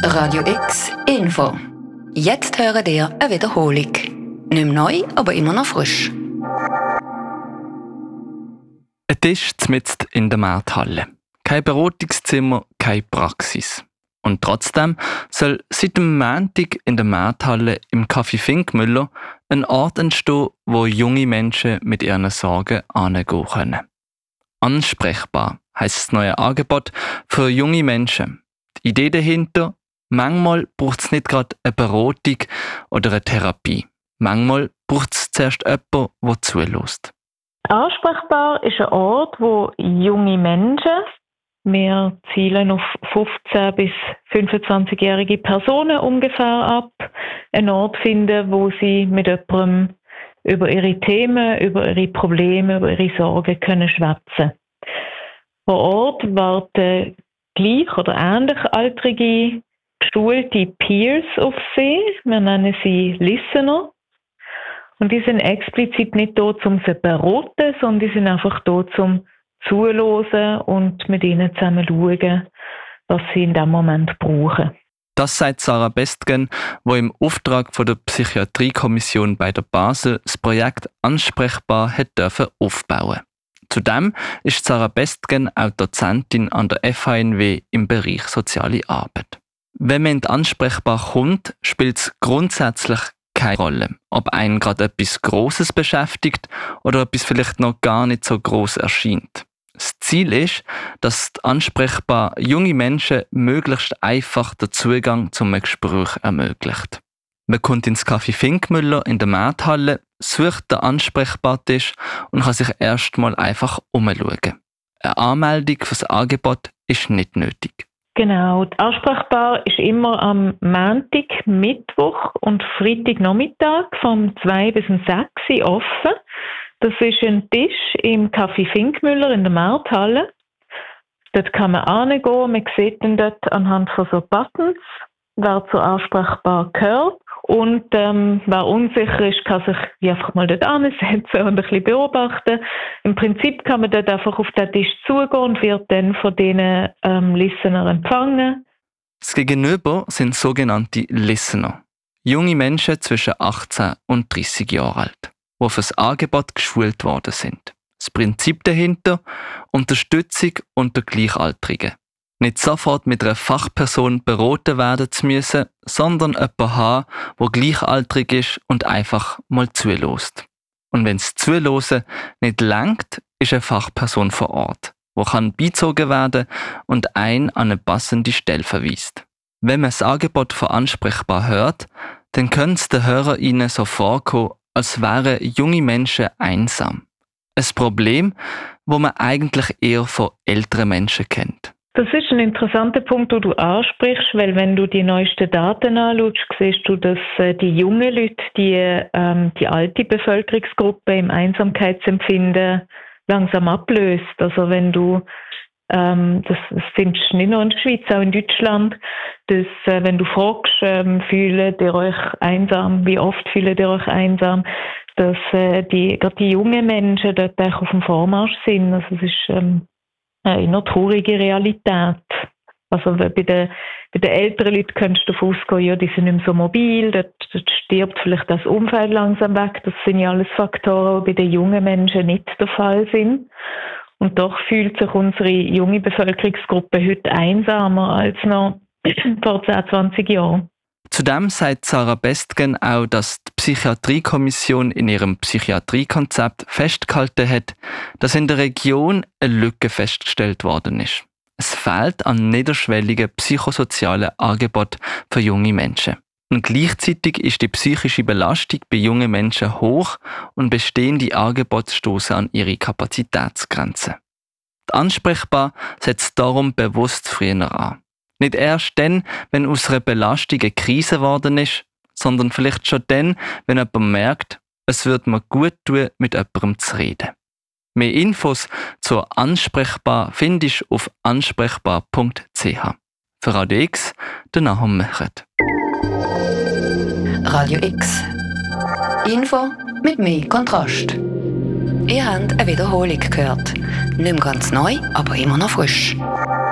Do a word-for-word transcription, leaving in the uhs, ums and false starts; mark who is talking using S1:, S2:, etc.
S1: Radio X Info. Jetzt hören ihr eine Wiederholung. Nicht mehr neu, aber immer noch frisch.
S2: Ein Tisch mitten in der Markthalle. Kein Beratungszimmer, keine Praxis. Und trotzdem soll seit dem Montag in der Markthalle im Café Finkmüller ein Ort entstehen, wo junge Menschen mit ihren Sorgen angehen können. Ansprechbar heisst das neue Angebot für junge Menschen. Die Idee dahinter: manchmal braucht es nicht gerade eine Beratung oder eine Therapie. Manchmal braucht es zuerst jemanden, der zulässt.
S3: Ansprechbar ist ein Ort, wo junge Menschen, wir zielen auf fünfzehn- bis fünfundzwanzigjährige Personen ungefähr ab, einen Ort finden, wo sie mit jemandem über ihre Themen, über ihre Probleme, über ihre Sorgen können schwätzen. Vor Ort warten gleich oder ähnlichaltrige geschulte Peers auf sie. Wir nennen sie Listener. Und die sind explizit nicht da, um sie zu beraten, sondern die sind einfach da, um zuzuhören und mit ihnen zusammen schauen, was sie in diesem Moment brauchen.
S2: Das sagt Sarah Bestgen, die im Auftrag von der Psychiatriekommission bei der Basel das Projekt Ansprechbar hat dürfen aufbauen. Zudem ist Sarah Bestgen auch Dozentin an der F H N W im Bereich Soziale Arbeit. Wenn man in die Ansprechbar kommt, spielt es grundsätzlich keine Rolle, ob einen gerade etwas Grosses beschäftigt oder etwas vielleicht noch gar nicht so gross erscheint. Das Ziel ist, dass die Ansprechbar junge Menschen möglichst einfach den Zugang zum Gespräch ermöglicht. Man kommt ins Café Finkmüller in der Markthalle, sucht den Ansprechbartisch und kann sich erstmal einfach umschauen. Eine Anmeldung für das Angebot ist nicht nötig.
S3: Genau, die Ansprechbar ist immer am Montag, Mittwoch und Freitagnachmittag vom zwei bis um sechs offen. Das ist ein Tisch im Café Finkmüller in der Markthalle. Dort kann man hingehen, man sieht dann dort anhand von so Buttons, wer zur Ansprechbar gehört. Und ähm, wer unsicher ist, kann sich einfach mal dort hinsetzen und ein bisschen beobachten. Im Prinzip kann man dort einfach auf den Tisch zugehen und wird dann von diesen ähm, Listener empfangen.
S2: Das Gegenüber sind sogenannte Listener. Junge Menschen zwischen achtzehn und dreißig Jahren alt, die auf das Angebot geschult worden sind. Das Prinzip dahinter: Unterstützung unter Gleichaltrigen. Nicht sofort mit einer Fachperson beraten werden zu müssen, sondern jemanden haben, der gleichaltrig ist und einfach mal zulässt. Und wenn das Zuhören nicht reicht, ist eine Fachperson vor Ort, die kann beizogen werden und einen an eine passende Stelle verweist. Wenn man das Angebot von Ansprechbar hört, dann können es den HörerInnen so vorkommen, als wären junge Menschen einsam. Ein Problem, das man eigentlich eher von älteren Menschen kennt.
S3: Das ist ein interessanter Punkt, den du ansprichst, weil wenn du die neuesten Daten anschaust, siehst du, dass äh, die jungen Leute die, ähm, die alte Bevölkerungsgruppe im Einsamkeitsempfinden langsam ablöst. Also wenn du, ähm, das, das findest du nicht nur in der Schweiz, auch in Deutschland, dass äh, wenn du fragst, ähm, fühlt ihr euch einsam, wie oft fühlt ihr euch einsam, dass äh, die, gerade die jungen Menschen dort auf dem Vormarsch sind. Also es ist ähm, eine traurige Realität. Also bei den, bei den älteren Leuten könntest du davon ausgehen, ja, die sind nicht mehr so mobil, dort, dort stirbt vielleicht das Umfeld langsam weg. Das sind ja alles Faktoren, die bei den jungen Menschen nicht der Fall sind. Und doch fühlt sich unsere junge Bevölkerungsgruppe heute einsamer als noch vor zehn, zwanzig Jahren.
S2: Zudem sagt Sarah Bestgen auch, dass die Psychiatriekommission in ihrem Psychiatriekonzept festgehalten hat, dass in der Region eine Lücke festgestellt worden ist. Es fehlt an niederschwelligen psychosozialen Angeboten für junge Menschen. Und gleichzeitig ist die psychische Belastung bei jungen Menschen hoch und bestehende Angebote stoßen an ihre Kapazitätsgrenzen. Die Ansprechbar setzt darum bewusst früher an. Nicht erst dann, wenn aus einer Belastung eine Krise geworden ist, sondern vielleicht schon dann, wenn jemand merkt, es würde mir gut tun, mit jemandem zu reden. Mehr Infos zur Ansprechbar findest du auf ansprechbar punkt c h. Für Radio X, der Nahum Mechert.
S1: Radio X Info mit mehr Kontrast. Ihr habt eine Wiederholung gehört. Nicht mehr ganz neu, aber immer noch frisch.